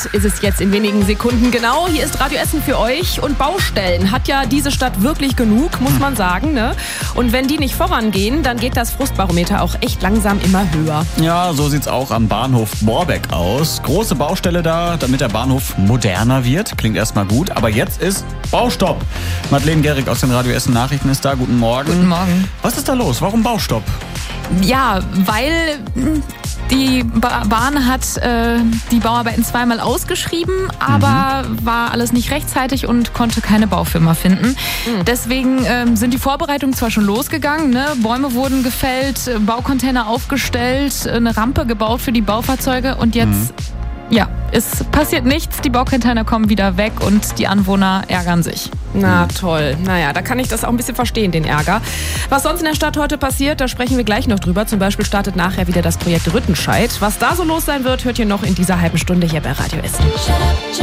ist es jetzt in wenigen Sekunden genau. Hier ist Radio Essen für euch. Und Baustellen hat ja diese Stadt wirklich genug, muss man sagen. Ne? Und wenn die nicht vorangehen, dann geht das Frustbarometer auch echt langsam immer höher. Ja, so sieht's auch am Bahnhof Moorbeck aus. Große Baustelle da, damit der Bahnhof moderner wird. Klingt erstmal gut, aber jetzt ist Baustopp. Madeleine Gehrig aus den Radio Essen Nachrichten ist da. Guten Morgen. Guten Morgen. Was ist da los? Warum Baustopp? Ja, weil die Bahn hat die Bauarbeiten zweimal ausgeschrieben, aber war alles nicht rechtzeitig und konnte keine Baufirma finden. Deswegen sind die Vorbereitungen zwar schon losgegangen, ne? Bäume wurden gefällt, Baucontainer aufgestellt, eine Rampe gebaut für die Baufahrzeuge und jetzt, ja, es passiert nichts, die Baucontainer kommen wieder weg und die Anwohner ärgern sich. Na toll. Naja, da kann ich das auch ein bisschen verstehen, den Ärger. Was sonst in der Stadt heute passiert, da sprechen wir gleich noch drüber. Zum Beispiel startet nachher wieder das Projekt Rüttenscheid. Was da so los sein wird, hört ihr noch in dieser halben Stunde hier bei Radio Essen.